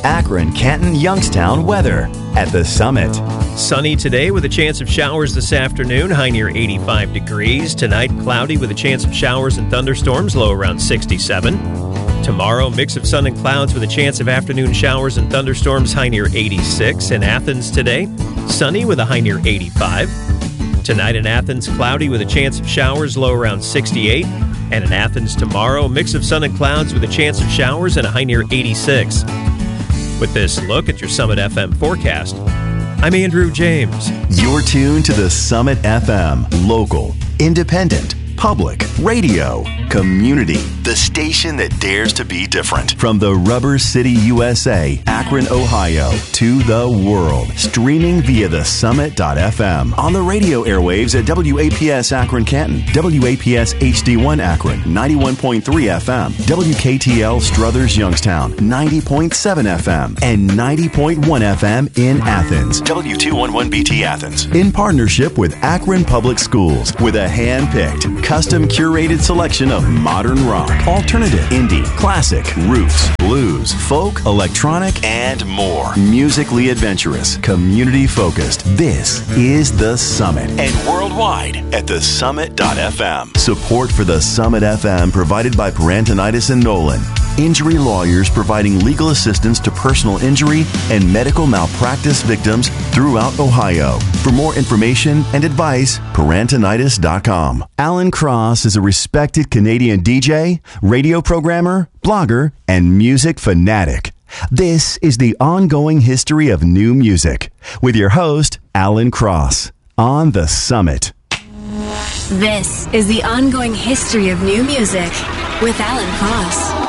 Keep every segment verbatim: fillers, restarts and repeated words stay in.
Akron, Canton, Youngstown weather at the Summit. Sunny today with a chance of showers this afternoon, high near eighty-five degrees. Tonight, cloudy with a chance of showers and thunderstorms, low around sixty-seven. Tomorrow, mix of sun and clouds with a chance of afternoon showers and thunderstorms, high near eighty-six. In Athens today, sunny with a high near eighty-five. Tonight in Athens, cloudy with a chance of showers, low around sixty-eight. And in Athens tomorrow, mix of sun and clouds with a chance of showers and a high near eighty-six. With this look at your Summit F M forecast, I'm Andrew James. You're tuned to the Summit F M, local, independent, public, radio, community, the station that dares to be different. From the Rubber City, U S A, Akron, Ohio, to the world. Streaming via the summit dot f m. On the radio airwaves at W A P S Akron Canton, W A P S H D one Akron, ninety-one point three F M, W K T L Struthers Youngstown, ninety point seven F M, and ninety point one F M in Athens, W two eleven B T Athens. In partnership with Akron Public Schools, with a hand-picked, custom curated selection of modern rock, alternative, indie, classic, roots, blues, folk, electronic, and more. Musically adventurous, community focused. This is The Summit, and worldwide at the summit dot f m. Support for The Summit F M provided by Parantonitis and Nolan. Injury lawyers providing legal assistance to personal injury and medical malpractice victims throughout Ohio. For more information and advice, parantonitis dot com. Alan Cross is a respected Canadian D J, radio programmer, blogger, and music fanatic. This is the ongoing history of new music with your host, Alan Cross, on The Summit. This is the ongoing history of new music with Alan Cross.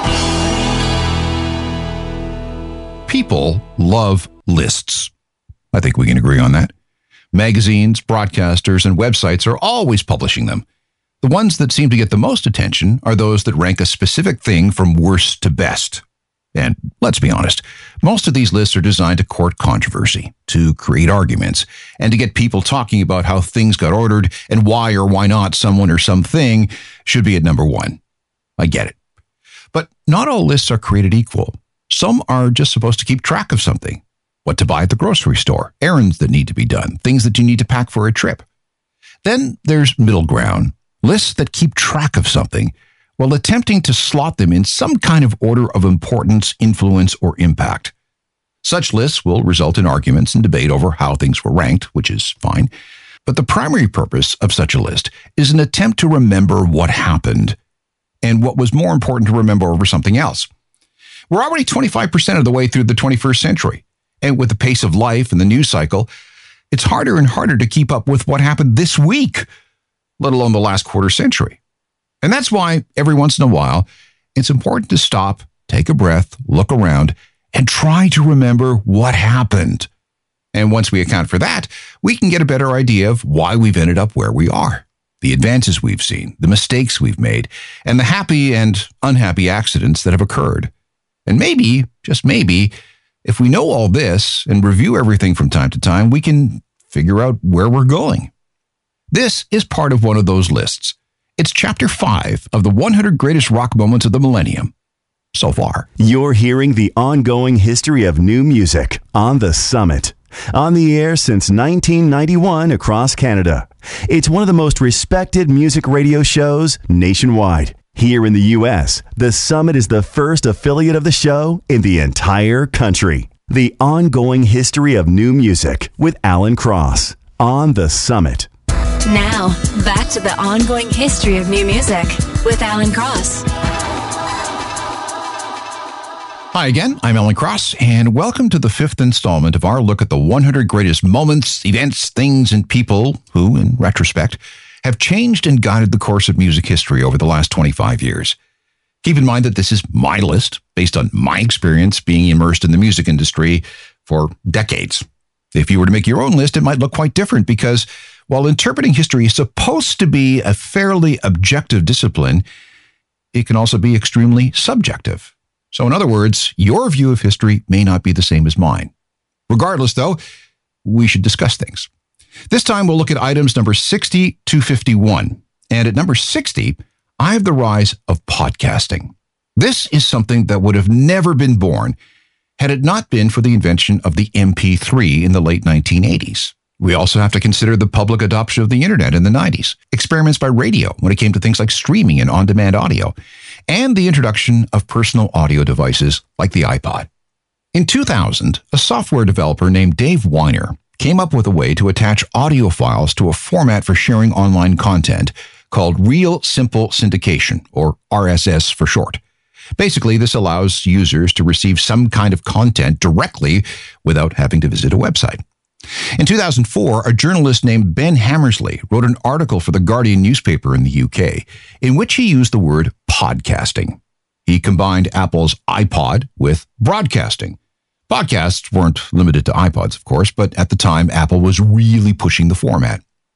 People love lists. I think we can agree on that. Magazines, broadcasters, and websites are always publishing them. The ones that seem to get the most attention are those that rank a specific thing from worst to best. And let's be honest, most of these lists are designed to court controversy, to create arguments, and to get people talking about how things got ordered and why or why not someone or something should be at number one. I get it. But not all lists are created equal. Some are just supposed to keep track of something. What to buy at the grocery store, errands that need to be done, things that you need to pack for a trip. Then there's middle ground, lists that keep track of something while attempting to slot them in some kind of order of importance, influence, or impact. Such lists will result in arguments and debate over how things were ranked, which is fine. But the primary purpose of such a list is an attempt to remember what happened and what was more important to remember over something else. We're already twenty-five percent of the way through the twenty-first century. And with the pace of life and the news cycle, it's harder and harder to keep up with what happened this week, let alone the last quarter century. And that's why every once in a while, it's important to stop, take a breath, look around, and try to remember what happened. And once we account for that, we can get a better idea of why we've ended up where we are, the advances we've seen, the mistakes we've made, and the happy and unhappy accidents that have occurred. And maybe, just maybe, if we know all this and review everything from time to time, we can figure out where we're going. This is part of one of those lists. It's chapter five of the one hundred greatest rock moments of the millennium so far. You're hearing the ongoing history of new music on The Summit. On the air since nineteen ninety-one across Canada. It's one of the most respected music radio shows nationwide. Here in the U S, The Summit is the first affiliate of the show in the entire country. The ongoing history of new music with Alan Cross on The Summit. Now, back to the ongoing history of new music with Alan Cross. Hi again, I'm Alan Cross, and welcome to the fifth installment of our look at the one hundred greatest moments, events, things, and people who, in retrospect, have changed and guided the course of music history over the last twenty-five years. Keep in mind that this is my list, based on my experience being immersed in the music industry for decades. If you were to make your own list, it might look quite different because while interpreting history is supposed to be a fairly objective discipline, it can also be extremely subjective. So in other words, your view of history may not be the same as mine. Regardless, though, we should discuss things. This time, we'll look at items number sixty to fifty-one. And at number sixty, I have the rise of podcasting. This is something that would have never been born had it not been for the invention of the M P three in the late nineteen eighties. We also have to consider the public adoption of the internet in the nineties, experiments by radio when it came to things like streaming and on-demand audio, and the introduction of personal audio devices like the iPod. In two thousand, a software developer named Dave Weiner came up with a way to attach audio files to a format for sharing online content called Real Simple Syndication, or R S S for short. Basically, this allows users to receive some kind of content directly without having to visit a website. In two thousand four, a journalist named Ben Hammersley wrote an article for the Guardian newspaper in the U K in which he used the word podcasting. He combined Apple's iPod with broadcasting. Podcasts weren't limited to iPods, of course, but at the time, Apple was really pushing the format.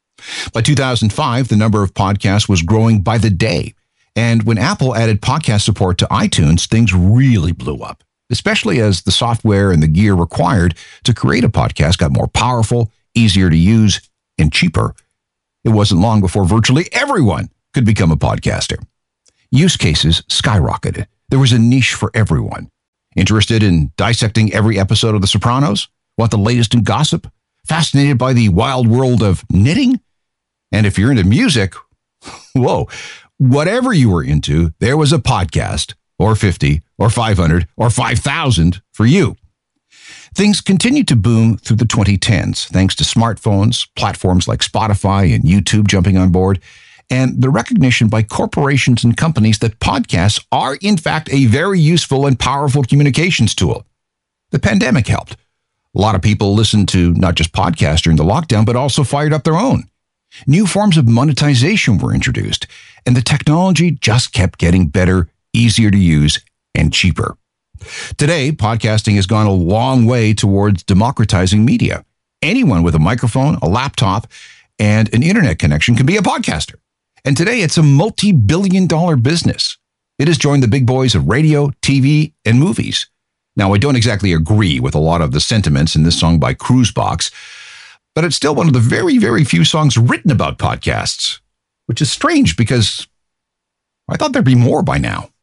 By two thousand five, the number of podcasts was growing by the day. And when Apple added podcast support to iTunes, things really blew up, especially as the software and the gear required to create a podcast got more powerful, easier to use, and cheaper. It wasn't long before virtually everyone could become a podcaster. Use cases skyrocketed. There was a niche for everyone. Interested in dissecting every episode of The Sopranos? Want the latest in gossip? Fascinated by the wild world of knitting? And if you're into music, whoa, whatever you were into, there was a podcast, or fifty, or five hundred, or five thousand for you. Things continued to boom through the twenty tens, thanks to smartphones, platforms like Spotify and YouTube jumping on board, and the recognition by corporations and companies that podcasts are, in fact, a very useful and powerful communications tool. The pandemic helped. A lot of people listened to not just podcasts during the lockdown, but also fired up their own. New forms of monetization were introduced, and the technology just kept getting better, easier to use, and cheaper. Today, podcasting has gone a long way towards democratizing media. Anyone with a microphone, a laptop, and an internet connection can be a podcaster. And today, it's a multi-billion dollar business. It has joined the big boys of radio, T V, and movies. Now, I don't exactly agree with a lot of the sentiments in this song by Cruisebox, but it's still one of the very, very few songs written about podcasts, which is strange because I thought there'd be more by now.